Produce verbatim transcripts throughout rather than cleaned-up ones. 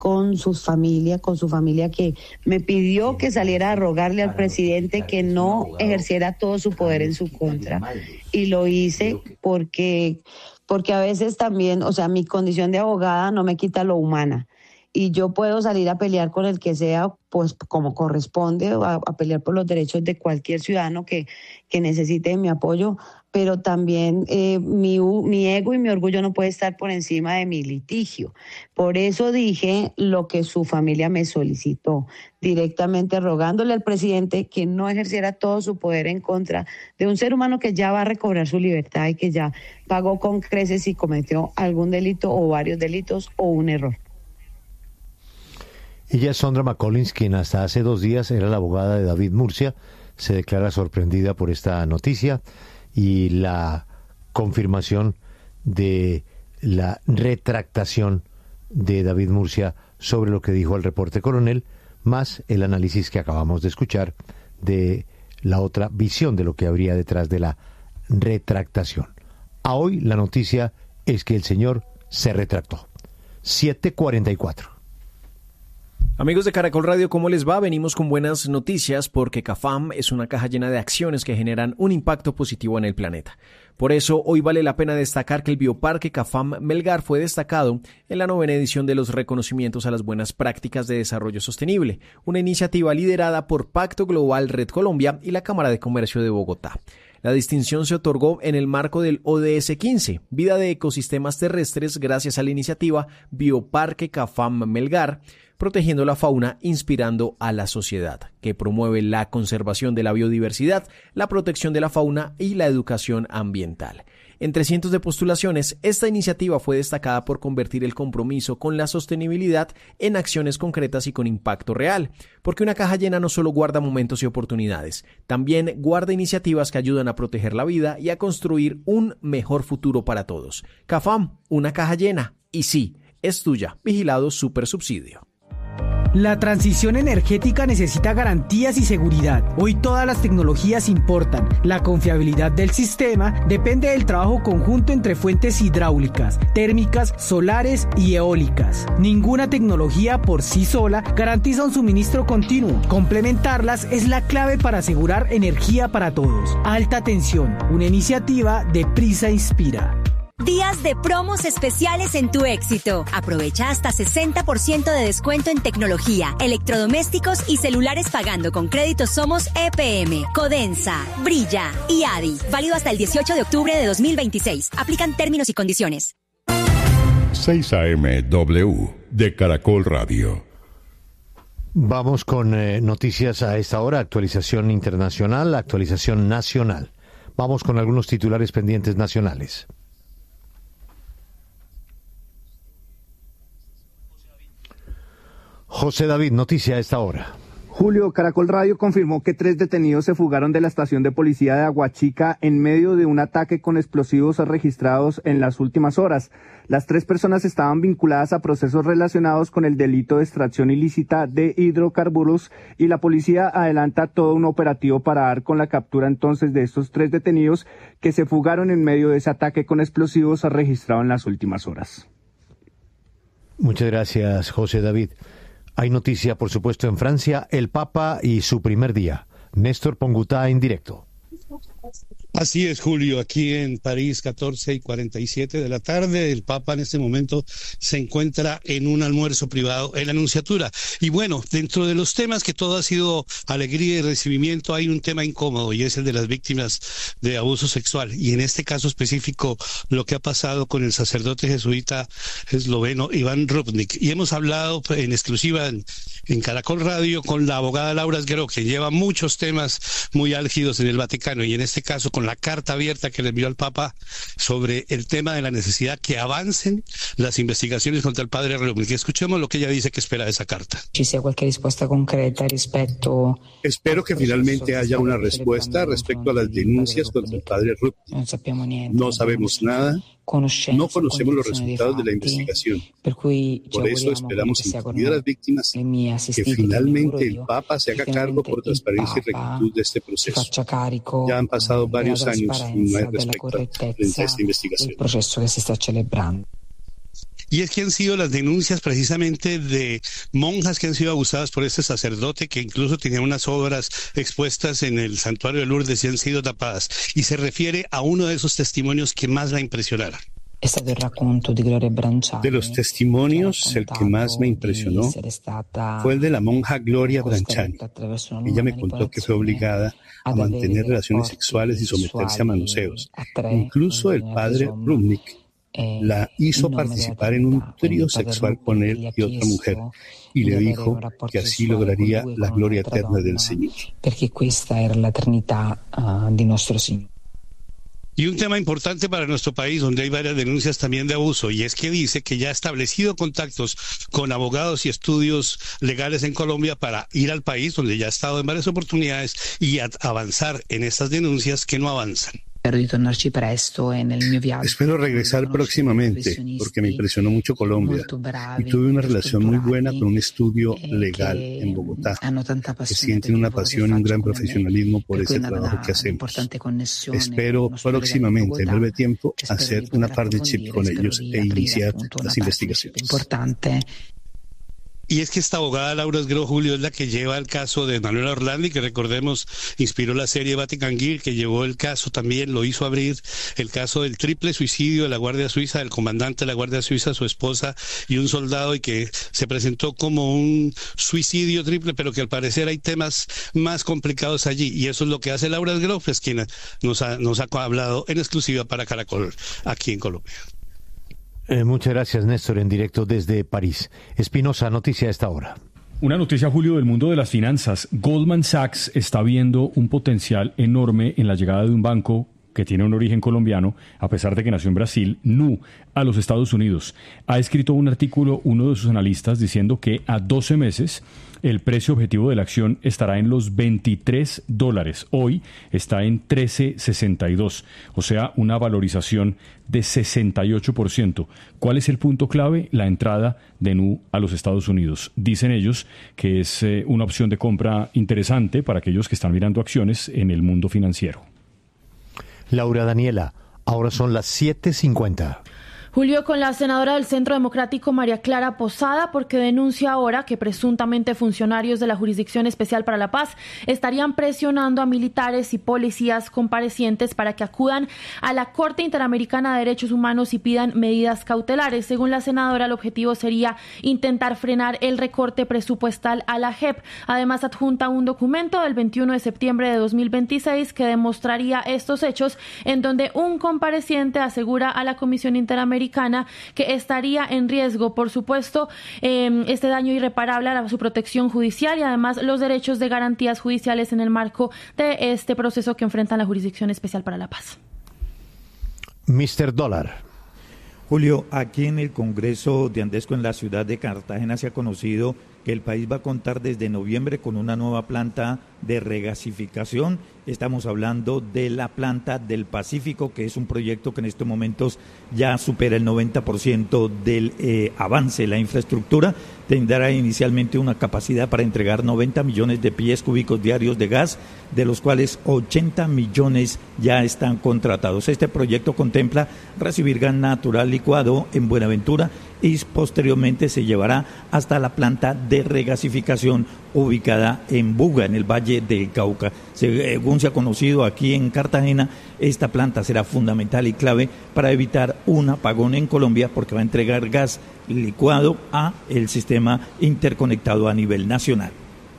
con su familia, con su familia que me pidió que saliera a rogarle al presidente que no ejerciera todo su poder en su contra. Y lo hice porque, porque a veces también, o sea, mi condición de abogada no me quita lo humana. Y yo puedo salir a pelear con el que sea, pues como corresponde, a, a pelear por los derechos de cualquier ciudadano que, que necesite mi apoyo, pero también eh, mi, mi ego y mi orgullo no puede estar por encima de mi litigio. Por eso dije lo que su familia me solicitó, directamente rogándole al presidente que no ejerciera todo su poder en contra de un ser humano que ya va a recobrar su libertad y que ya pagó con creces si cometió algún delito o varios delitos o un error. Ella es Sondra McCollins, quien hasta hace dos días era la abogada de David Murcia. Se declara sorprendida por esta noticia y la confirmación de la retractación de David Murcia sobre lo que dijo el reporte Coronel, más el análisis que acabamos de escuchar de la otra visión de lo que habría detrás de la retractación. A hoy la noticia es que el señor se retractó. siete cuarenta y cuatro. Amigos de Caracol Radio, ¿cómo les va? Venimos con buenas noticias porque CAFAM es una caja llena de acciones que generan un impacto positivo en el planeta. Por eso, hoy vale la pena destacar que el Bioparque CAFAM Melgar fue destacado en la novena edición de los reconocimientos a las buenas prácticas de desarrollo sostenible, una iniciativa liderada por Pacto Global Red Colombia y la Cámara de Comercio de Bogotá. La distinción se otorgó en el marco del O D S quince, Vida de Ecosistemas Terrestres, gracias a la iniciativa Bioparque CAFAM Melgar, protegiendo la fauna, inspirando a la sociedad, que promueve la conservación de la biodiversidad, la protección de la fauna y la educación ambiental. Entre cientos de postulaciones, esta iniciativa fue destacada por convertir el compromiso con la sostenibilidad en acciones concretas y con impacto real, porque una caja llena no solo guarda momentos y oportunidades, también guarda iniciativas que ayudan a proteger la vida y a construir un mejor futuro para todos. CAFAM, una caja llena, y sí, es tuya. Vigilado Supersubsidio. La transición energética necesita garantías y seguridad. Hoy todas las tecnologías importan. La confiabilidad del sistema depende del trabajo conjunto entre fuentes hidráulicas, térmicas, solares y eólicas. Ninguna tecnología por sí sola garantiza un suministro continuo. Complementarlas es la clave para asegurar energía para todos. Alta tensión, una iniciativa de Prisa Inspira. Días de promos especiales en Tu Éxito. Aprovecha hasta sesenta por ciento de descuento en tecnología, electrodomésticos y celulares pagando con créditos Somos E P M, Codensa, Brilla y Adi. Válido hasta el dieciocho de octubre de dos mil veintiséis. Aplican términos y condiciones. seis A M W de Caracol Radio. Vamos con eh, noticias a esta hora, actualización internacional, actualización nacional. Vamos con algunos titulares pendientes nacionales. José David, noticia a esta hora. Julio, Caracol Radio confirmó que tres detenidos se fugaron de la estación de policía de Aguachica en medio de un ataque con explosivos registrados en las últimas horas. Las tres personas estaban vinculadas a procesos relacionados con el delito de extracción ilícita de hidrocarburos y la policía adelanta todo un operativo para dar con la captura entonces de estos tres detenidos que se fugaron en medio de ese ataque con explosivos registrado en las últimas horas. Muchas gracias, José David. Hay noticia, por supuesto, en Francia, el Papa y su primer día. Néstor Pongutá en directo. Así es, Julio, aquí en París, catorce y cuarenta y siete de la tarde, el Papa en este momento se encuentra en un almuerzo privado en la Nunciatura. Y bueno, dentro de los temas que todo ha sido alegría y recibimiento, hay un tema incómodo y es el de las víctimas de abuso sexual. Y en este caso específico, lo que ha pasado con el sacerdote jesuita esloveno Iván Rupnik. Y hemos hablado en exclusiva en, en Caracol Radio con la abogada Laura Esgueró, que lleva muchos temas muy álgidos en el Vaticano y en este caso con la carta abierta que le envió al Papa sobre el tema de la necesidad que avancen las investigaciones contra el padre Rupnik. Escuchemos lo que ella dice que espera de esa carta. Ci sia qualche risposta concreta rispetto. Espero que finalmente haya una respuesta respecto a las denuncias contra el padre Rupnik. No sabemos nada. No conocemos los resultados de la investigación. Por eso esperamos incluir a las víctimas, que finalmente el Papa se haga cargo por transparencia y rectitud de este proceso. Ya han pasado varios años y no hay respeto frente a esta investigación. Y es que han sido las denuncias precisamente de monjas que han sido abusadas por este sacerdote, que incluso tenía unas obras expuestas en el santuario de Lourdes y han sido tapadas. Y se refiere a uno de esos testimonios que más la impresionaron. De los testimonios, el que más me impresionó fue el de la monja Gloria Branchani. Ella me contó que fue obligada a mantener relaciones sexuales y someterse a manoseos. Incluso el padre Rumnik la hizo participar en un trío sexual con él y otra mujer, y le dijo que así lograría la gloria eterna del Señor. Porque esta era la eternidad de nuestro Señor. Y un tema importante para nuestro país, donde hay varias denuncias también de abuso, y es que dice que ya ha establecido contactos con abogados y estudios legales en Colombia para ir al país, donde ya ha estado en varias oportunidades, y a avanzar en estas denuncias que no avanzan. Espero regresar próximamente, porque me impresionó mucho Colombia y tuve una relación muy buena con un estudio legal en Bogotá, que sienten una pasión y un gran profesionalismo por ese trabajo que hacemos. Espero próximamente, en breve tiempo, hacer una partnership con ellos e iniciar las investigaciones. Y es que esta abogada Laura Esgro, Julio, es la que lleva el caso de Manuela Orlandi, que recordemos inspiró la serie Vatican Gear, que llevó el caso también, lo hizo abrir el caso del triple suicidio de la Guardia Suiza, del comandante de la Guardia Suiza, su esposa y un soldado, y que se presentó como un suicidio triple, pero que al parecer hay temas más complicados allí. Y eso es lo que hace Laura Esgro, pues quien nos ha, nos ha hablado en exclusiva para Caracol aquí en Colombia. Eh, muchas gracias, Néstor, en directo desde París. Espinosa, noticia a esta hora. Una noticia, Julio, del mundo de las finanzas. Goldman Sachs está viendo un potencial enorme en la llegada de un banco que tiene un origen colombiano, a pesar de que nació en Brasil, Nu, a los Estados Unidos. Ha escrito un artículo uno de sus analistas diciendo que a doce meses el precio objetivo de la acción estará en los veintitrés dólares. Hoy está en trece sesenta y dos, o sea, una valorización de sesenta y ocho por ciento. ¿Cuál es el punto clave? La entrada de Nu a los Estados Unidos. Dicen ellos que es eh, una opción de compra interesante para aquellos que están mirando acciones en el mundo financiero. Laura Daniela, ahora son las siete cincuenta. Julio, con la senadora del Centro Democrático María Clara Posada, porque denuncia ahora que presuntamente funcionarios de la Jurisdicción Especial para la Paz estarían presionando a militares y policías comparecientes para que acudan a la Corte Interamericana de Derechos Humanos y pidan medidas cautelares. Según la senadora, el objetivo sería intentar frenar el recorte presupuestal a la J E P. Además, adjunta un documento del veintiuno de septiembre de dos mil veintiséis que demostraría estos hechos, en donde un compareciente asegura a la Comisión Interamericana que estaría en riesgo, por supuesto, eh, este daño irreparable a su protección judicial y además los derechos de garantías judiciales en el marco de este proceso que enfrenta la Jurisdicción Especial para la Paz. mister Dólar. Julio, aquí en el Congreso de Andesco en la ciudad de Cartagena se ha conocido que el país va a contar desde noviembre con una nueva planta de regasificación. Estamos hablando de la planta del Pacífico, que es un proyecto que en estos momentos ya supera el noventa por ciento del eh, avance. La infraestructura tendrá inicialmente una capacidad para entregar noventa millones de pies cúbicos diarios de gas, de los cuales ochenta millones ya están contratados. Este proyecto contempla recibir gas natural licuado en Buenaventura y posteriormente se llevará hasta la planta de regasificación ubicada en Buga, en el Valle del Cauca. Según se ha conocido aquí en Cartagena, esta planta será fundamental y clave para evitar un apagón en Colombia, porque va a entregar gas licuado a el sistema interconectado a nivel nacional.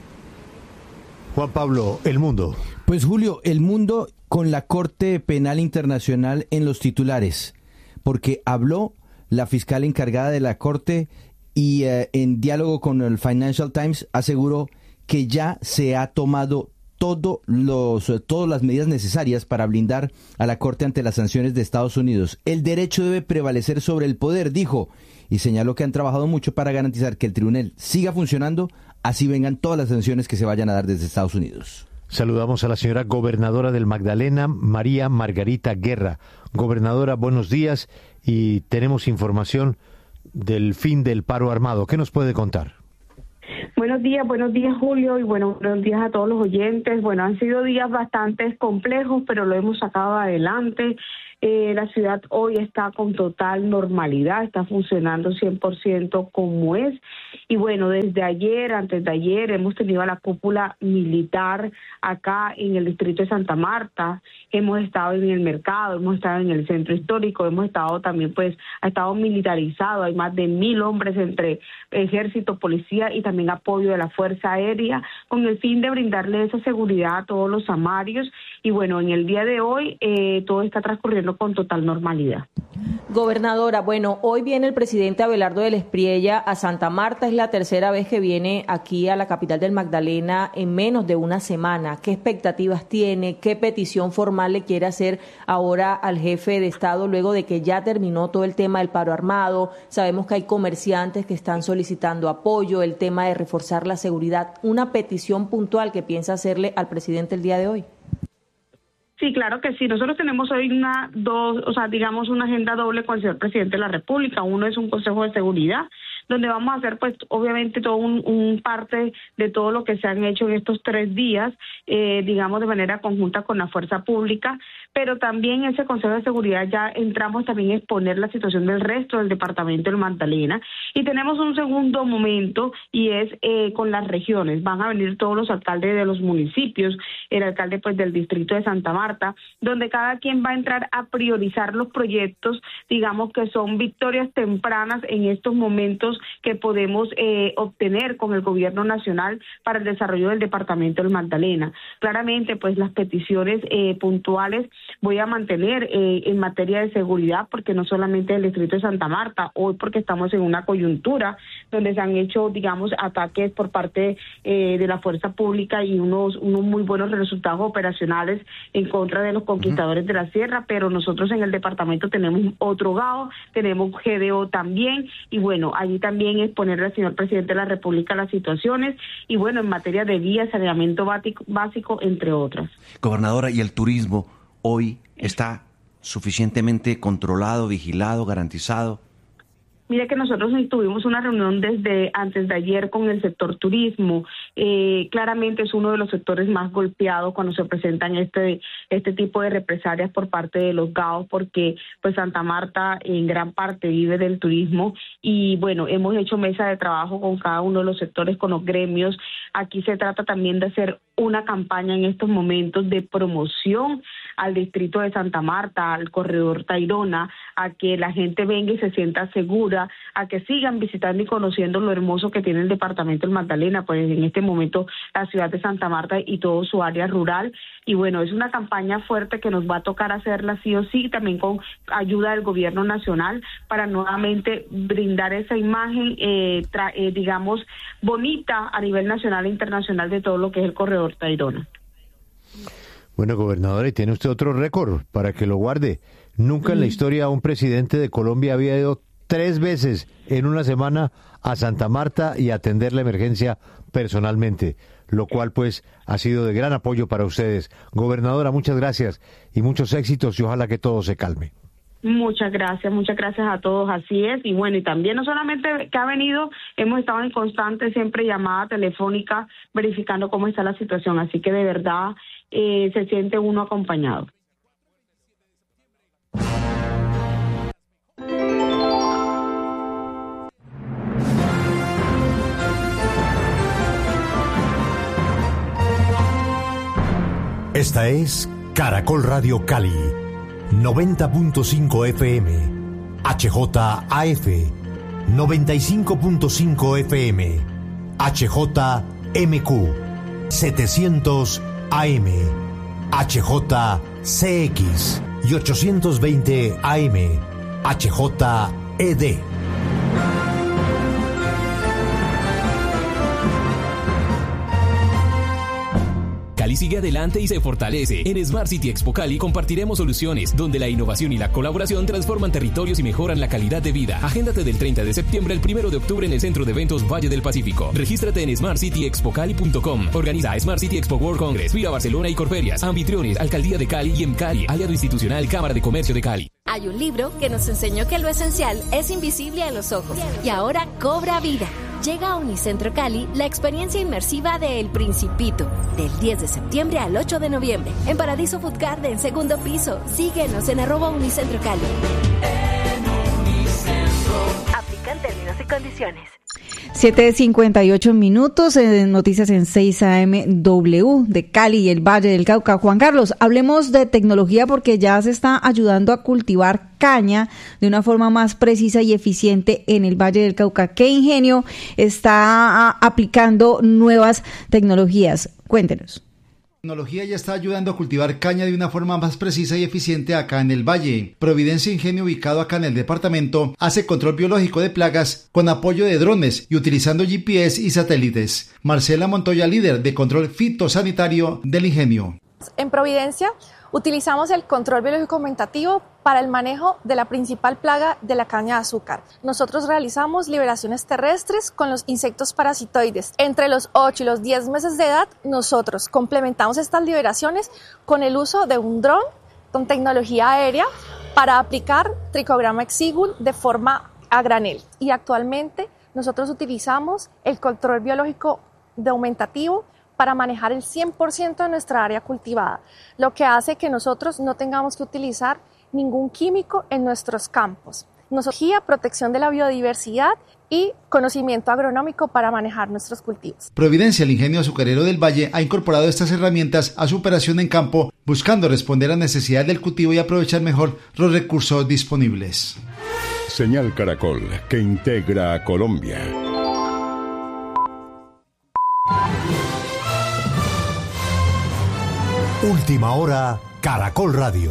Juan Pablo, El Mundo. Pues Julio, El Mundo con la Corte Penal Internacional en los titulares, porque habló la fiscal encargada de la Corte y eh, en diálogo con el Financial Times aseguró que ya se ha tomado todo los, todas las medidas necesarias para blindar a la Corte ante las sanciones de Estados Unidos. El derecho debe prevalecer sobre el poder, dijo, y señaló que han trabajado mucho para garantizar que el tribunal siga funcionando, así vengan todas las sanciones que se vayan a dar desde Estados Unidos. Saludamos a la señora gobernadora del Magdalena, María Margarita Guerra. Gobernadora, buenos días, y tenemos información del fin del paro armado. ¿Qué nos puede contar? Buenos días, buenos días Julio, y bueno, buenos días a todos los oyentes. Bueno, han sido días bastante complejos, pero lo hemos sacado adelante. Eh, la ciudad hoy está con total normalidad, está funcionando cien por ciento como es. Y bueno, desde ayer, antes de ayer, hemos tenido a la cúpula militar acá en el distrito de Santa Marta. Hemos estado en el mercado, hemos estado en el centro histórico, hemos estado también, pues, ha estado militarizado. Hay más de mil hombres entre ejército, policía y también apoyo de la Fuerza Aérea con el fin de brindarle esa seguridad a todos los samarios. Y bueno, en el día de hoy eh, todo está transcurriendo con total normalidad. Gobernadora, bueno, hoy viene el presidente Abelardo del Espriella a Santa Marta, es la tercera vez que viene aquí a la capital del Magdalena en menos de una semana. ¿Qué expectativas tiene? ¿Qué petición formal le quiere hacer ahora al jefe de Estado luego de que ya terminó todo el tema del paro armado? Sabemos que hay comerciantes que están solicitando apoyo, el tema de reforzar la seguridad. ¿Una petición puntual que piensa hacerle al presidente el día de hoy? Sí, claro que sí. Nosotros tenemos hoy una, dos, o sea, digamos una agenda doble con el señor presidente de la República. Uno es un Consejo de Seguridad, donde vamos a hacer, pues, obviamente todo un, un parte de todo lo que se han hecho en estos tres días, eh, digamos, de manera conjunta con la fuerza pública, pero también ese Consejo de Seguridad ya entramos también a exponer la situación del resto del departamento del Magdalena, y tenemos un segundo momento, y es eh, con las regiones. Van a venir todos los alcaldes de los municipios, el alcalde, pues, del distrito de Santa Marta, donde cada quien va a entrar a priorizar los proyectos, digamos, que son victorias tempranas en estos momentos que podemos eh, obtener con el gobierno nacional para el desarrollo del departamento del Magdalena. Claramente, pues, las peticiones eh, puntuales voy a mantener eh, en materia de seguridad, porque no solamente el distrito de Santa Marta, hoy porque estamos en una coyuntura donde se han hecho, digamos, ataques por parte eh, de la fuerza pública y unos, unos muy buenos resultados operacionales en contra de los conquistadores uh-huh. de la sierra, pero nosotros en el departamento tenemos otro G A O, tenemos G D O también, y bueno, allí también exponerle al señor presidente de la República las situaciones, y bueno, en materia de vías, saneamiento básico, básico, entre otras. Gobernadora, ¿y el turismo hoy está suficientemente controlado, vigilado, garantizado? Mire que nosotros tuvimos una reunión desde antes de ayer con el sector turismo. Eh, claramente es uno de los sectores más golpeados cuando se presentan este este tipo de represalias por parte de los G A O, porque pues Santa Marta en gran parte vive del turismo, y bueno, hemos hecho mesa de trabajo con cada uno de los sectores, con los gremios. Aquí se trata también de hacer una campaña en estos momentos de promoción al distrito de Santa Marta, al corredor Tayrona, a que la gente venga y se sienta segura, a que sigan visitando y conociendo lo hermoso que tiene el departamento del Magdalena, pues en este momento la ciudad de Santa Marta y todo su área rural. Y bueno, es una campaña fuerte que nos va a tocar hacerla sí o sí, también con ayuda del gobierno nacional, para nuevamente brindar esa imagen, eh, tra- eh, digamos, bonita a nivel nacional e internacional de todo lo que es el corredor Tayrona. Bueno, gobernadora, y tiene usted otro récord para que lo guarde. Nunca mm. en la historia un presidente de Colombia había ido tres veces en una semana a Santa Marta y a atender la emergencia personalmente, lo cual pues ha sido de gran apoyo para ustedes. Gobernadora, muchas gracias y muchos éxitos, y ojalá que todo se calme. Muchas gracias, muchas gracias a todos, así es. Y bueno, y también no solamente que ha venido, hemos estado en constante siempre llamada telefónica verificando cómo está la situación, así que de verdad eh, se siente uno acompañado. Esta es Caracol Radio Cali, noventa punto cinco F M, H J A F, noventa y cinco punto cinco F M, H J M Q, setecientos A M, H J C X y ochocientos veinte A M, H J E D. Cali sigue adelante y se fortalece. En Smart City Expo Cali compartiremos soluciones donde la innovación y la colaboración transforman territorios y mejoran la calidad de vida. Agéndate del treinta de septiembre al primero de octubre en el Centro de Eventos Valle del Pacífico. Regístrate en smart city expo cali punto com. Organiza Smart City Expo World Congress, Vira Barcelona y Corferias. Anfitriones, Alcaldía de Cali y EMCALI. Aliado institucional, Cámara de Comercio de Cali. Hay un libro que nos enseñó que lo esencial es invisible a los ojos y ahora cobra vida. Llega a Unicentro Cali la experiencia inmersiva de El Principito, del diez de septiembre al ocho de noviembre, en Paradiso Food Garden, segundo piso. Síguenos en arroba Unicentro Cali. En Unicentro. Aplican términos y condiciones. siete cincuenta y ocho minutos, en noticias en seis A M W de Cali y el Valle del Cauca. Juan Carlos, hablemos de tecnología porque ya se está ayudando a cultivar caña de una forma más precisa y eficiente en el Valle del Cauca. ¿Qué ingenio está aplicando nuevas tecnologías? Cuéntenos. La tecnología ya está ayudando a cultivar caña de una forma más precisa y eficiente acá en el valle. Providencia Ingenio, ubicado acá en el departamento, hace control biológico de plagas con apoyo de drones y utilizando G P S y satélites. Marcela Montoya, líder de control fitosanitario del Ingenio. En Providencia utilizamos el control biológico aumentativo para el manejo de la principal plaga de la caña de azúcar. Nosotros realizamos liberaciones terrestres con los insectos parasitoides. Entre los ocho y los diez meses de edad, nosotros complementamos estas liberaciones con el uso de un dron con tecnología aérea para aplicar Trichogramma exiguum de forma a granel. Y actualmente nosotros utilizamos el control biológico de aumentativo para manejar el cien por ciento de nuestra área cultivada, lo que hace que nosotros no tengamos que utilizar ningún químico en nuestros campos. Nosotros, protección de la biodiversidad y conocimiento agronómico para manejar nuestros cultivos. Providencia, el Ingenio Azucarero del Valle, ha incorporado estas herramientas a su operación en campo, buscando responder a necesidades del cultivo y aprovechar mejor los recursos disponibles. Señal Caracol, que integra a Colombia. Última hora, Caracol Radio.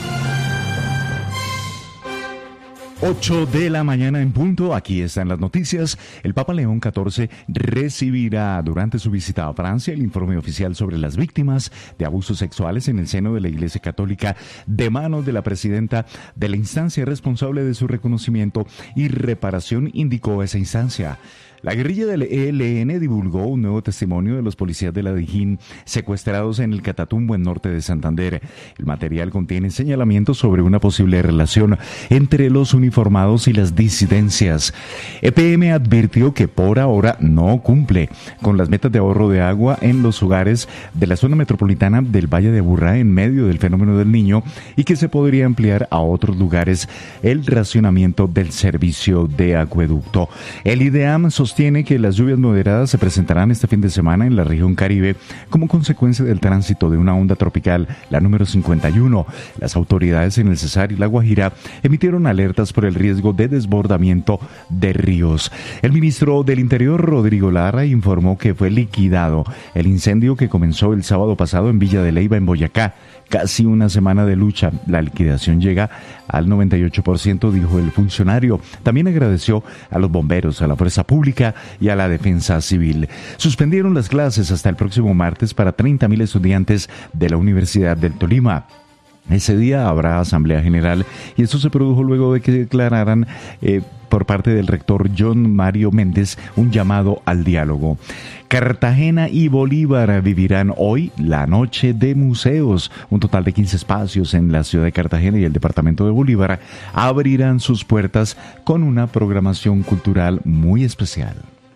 ocho de la mañana en punto, aquí están las noticias. El Papa León catorce recibirá durante su visita a Francia el informe oficial sobre las víctimas de abusos sexuales en el seno de la Iglesia Católica de manos de la presidenta de la instancia responsable de su reconocimiento y reparación, indicó esa instancia. La guerrilla del E L N divulgó un nuevo testimonio de los policías de la Dijín secuestrados en el Catatumbo, en norte de Santander. El material contiene señalamientos sobre una posible relación entre los uniformados y las disidencias. E P M advirtió que por ahora no cumple con las metas de ahorro de agua en los hogares de la zona metropolitana del Valle de Aburrá en medio del fenómeno del Niño y que se podría ampliar a otros lugares el racionamiento del servicio de acueducto. El IDEAM sostiene que las lluvias moderadas se presentarán este fin de semana en la región Caribe como consecuencia del tránsito de una onda tropical, la número cincuenta y uno. Las autoridades en el Cesar y La Guajira emitieron alertas por el riesgo de desbordamiento de ríos. El ministro del Interior, Rodrigo Lara, informó que fue liquidado el incendio que comenzó el sábado pasado en Villa de Leyva, en Boyacá. Casi una semana de lucha, la liquidación llega al noventa y ocho por ciento, dijo el funcionario. También agradeció a los bomberos, a la fuerza pública y a la defensa civil. Suspendieron las clases hasta el próximo martes para treinta mil estudiantes de la Universidad del Tolima. Ese día habrá asamblea general y esto se produjo luego de que declararan eh, por parte del rector John Mario Méndez un llamado al diálogo. Cartagena y Bolívar vivirán hoy la noche de museos. Un total de quince espacios en la ciudad de Cartagena y el departamento de Bolívar abrirán sus puertas con una programación cultural muy especial.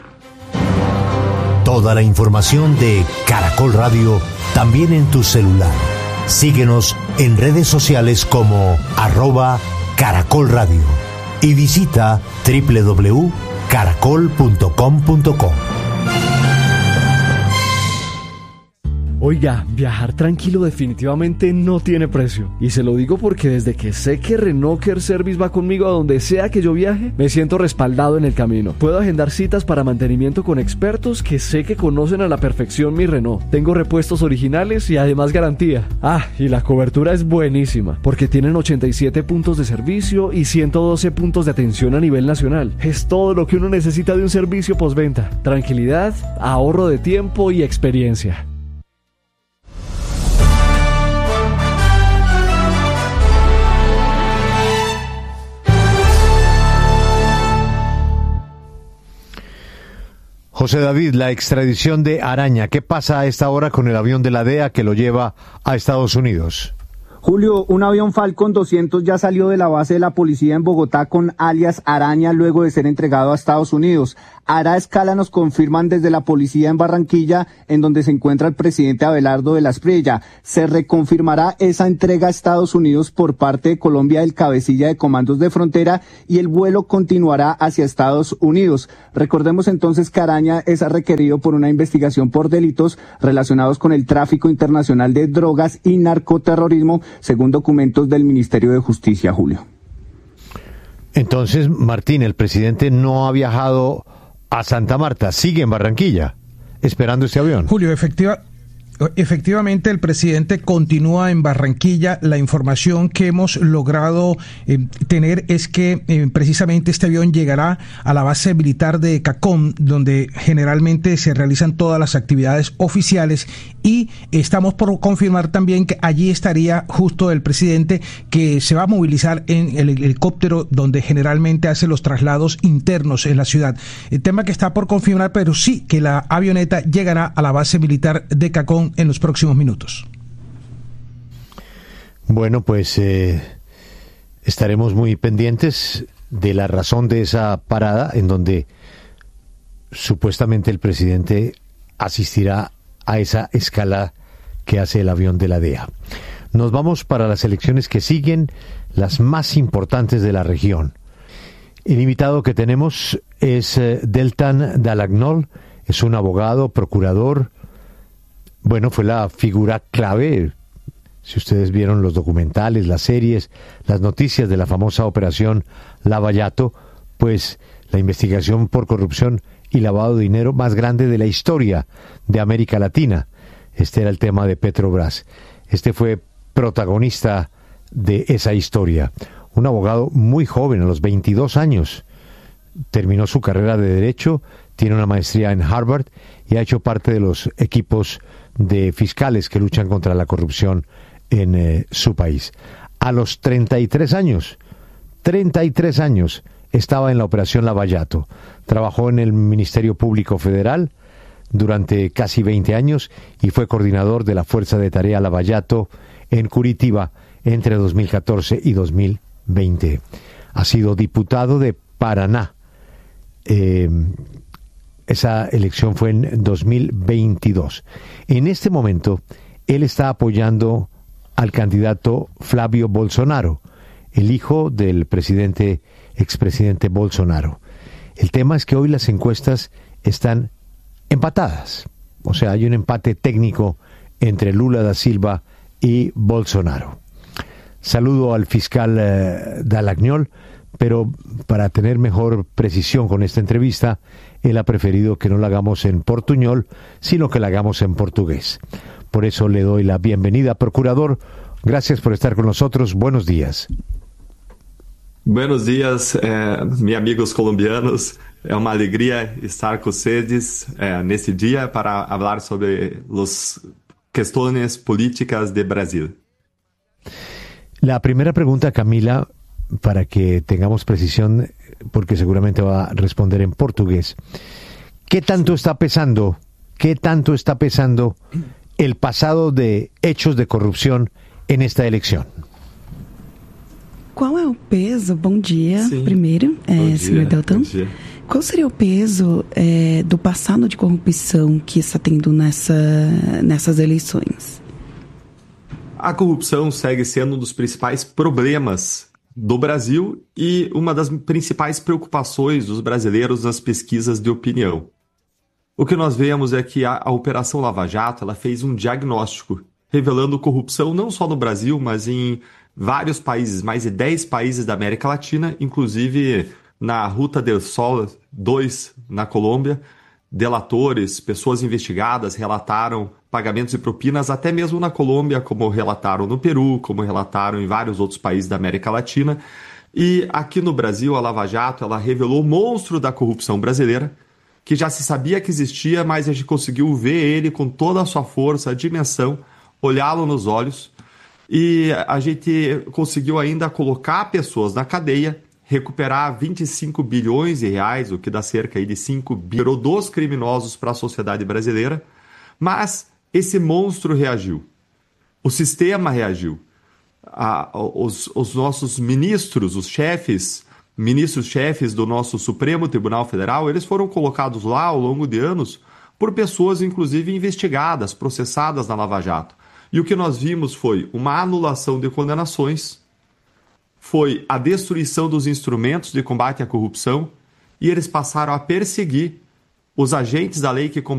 Toda la información de Caracol Radio también en tu celular. Síguenos en redes sociales como arroba Caracol Radio y visita doble u doble u doble u punto caracol punto com punto co. Oiga, viajar tranquilo definitivamente no tiene precio. Y se lo digo porque desde que sé que Renault Care Service va conmigo a donde sea que yo viaje, me siento respaldado en el camino. Puedo agendar citas para mantenimiento con expertos que sé que conocen a la perfección mi Renault. Tengo repuestos originales y además garantía. Ah, y la cobertura es buenísima, porque tienen ochenta y siete puntos de servicio y ciento doce puntos de atención a nivel nacional. Es todo lo que uno necesita de un servicio postventa. Tranquilidad, ahorro de tiempo y experiencia. José David, la extradición de Araña, ¿qué pasa a esta hora con el avión de la D E A que lo lleva a Estados Unidos? Julio, un avión Falcon doscientos ya salió de la base de la policía en Bogotá con alias Araña luego de ser entregado a Estados Unidos. hará escala, nos confirman desde la policía en Barranquilla, en donde se encuentra el presidente Abelardo de la Espriella. Se reconfirmará esa entrega a Estados Unidos por parte de Colombia del cabecilla de comandos de frontera y el vuelo continuará hacia Estados Unidos. Recordemos entonces que Araña es requerido por una investigación por delitos relacionados con el tráfico internacional de drogas y narcoterrorismo, según documentos del Ministerio de Justicia, Julio. Entonces, Martín, el presidente no ha viajado a Santa Marta, sigue en Barranquilla, esperando este avión. Julio, efectiva, efectivamente el presidente continúa en Barranquilla. La información que hemos logrado eh, tener es que eh, precisamente este avión llegará a la base militar de Cacón, donde generalmente se realizan todas las actividades oficiales, y estamos por confirmar también que allí estaría justo el presidente, que se va a movilizar en el helicóptero donde generalmente hace los traslados internos en la ciudad. El tema que está por confirmar, pero sí que la avioneta llegará a la base militar de Cacón en los próximos minutos. Bueno, pues eh, estaremos muy pendientes de la razón de esa parada, en donde supuestamente el presidente asistirá a esa escala que hace el avión de la D E A. Nos vamos para las elecciones que siguen, las más importantes de la región. El invitado que tenemos es eh, Deltan Dalagnol, es un abogado, procurador. Bueno, fue la figura clave, si ustedes vieron los documentales, las series, las noticias de la famosa operación Lavallato, pues la investigación por corrupción y lavado de dinero más grande de la historia de América Latina. Este era el tema de Petrobras. Este fue protagonista de esa historia. Un abogado muy joven, a los veintidós años, terminó su carrera de Derecho, tiene una maestría en Harvard y ha hecho parte de los equipos de fiscales que luchan contra la corrupción en eh, su país. A los treinta y tres años, treinta y tres años, estaba en la operación Lavallato. Trabajó en el Ministerio Público Federal durante casi veinte años y fue coordinador de la Fuerza de Tarea Lavallato en Curitiba entre dos mil catorce y dos mil veinte. Ha sido diputado de Paraná. Eh, esa elección fue en dos mil veintidós. En este momento, él está apoyando al candidato Flavio Bolsonaro, el hijo del presidente, expresidente Bolsonaro. El tema es que hoy las encuestas están empatadas. O sea, hay un empate técnico entre Lula da Silva y Bolsonaro. Saludo al fiscal eh, Dalagnol, pero para tener mejor precisión con esta entrevista, él ha preferido que no la hagamos en portuñol, sino que la hagamos en portugués. Por eso le doy la bienvenida, procurador. Gracias por estar con nosotros. Buenos días. Buenos dias, eh, meus amigos colombianos. É uma alegria estar com vocês eh, nesse dia para falar sobre as questões políticas de Brasil. La primera pregunta, Camila, para que tengamos precisión, porque seguramente va a responder en portugués. ¿Qué tanto está pesando, qué tanto está pesando el pasado de hechos de corrupción en esta elección? Qual é o peso, bom dia, Sim. primeiro, é, senhor Deltan, qual seria o peso é, do passado de corrupção que está tendo nessa, nessas eleições? A corrupção segue sendo um dos principais problemas do Brasil e uma das principais preocupações dos brasileiros nas pesquisas de opinião. O que nós vemos é que a, a Operação Lava Jato ela fez um diagnóstico, revelando corrupção não só no Brasil, mas em vários países, mais de dez países da América Latina, inclusive na Ruta del Sol dois, na Colômbia. Delatores, pessoas investigadas relataram pagamentos e propinas até mesmo na Colômbia, como relataram no Peru, como relataram em vários outros países da América Latina. E aqui no Brasil, a Lava Jato ela revelou o monstro da corrupção brasileira, que já se sabia que existia, mas a gente conseguiu ver ele com toda a sua força, a dimensão, olhá-lo nos olhos. E a gente conseguiu ainda colocar pessoas na cadeia, recuperar vinte e cinco bilhões de reais, o que dá cerca aí de cinco bilhões dos criminosos para a sociedade brasileira. Mas esse monstro reagiu. O sistema reagiu. A, os, os nossos ministros, os chefes ministros-chefes do nosso Supremo Tribunal Federal, eles foram colocados lá ao longo de anos por pessoas, inclusive, investigadas, processadas na Lava Jato. E o que nós vimos foi uma anulação de condenações, foi a destruição dos instrumentos de combate à corrupção, e eles passaram a perseguir os agentes da lei que